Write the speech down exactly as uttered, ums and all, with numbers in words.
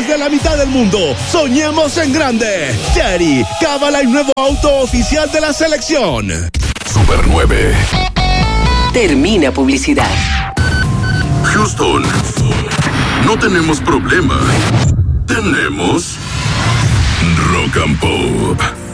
de la mitad del mundo. Soñemos en grande. Chery, cábala, el nuevo auto oficial de la selección. Super nueve. Termina publicidad. Houston, no tenemos problema. Tenemos Rock and Pop.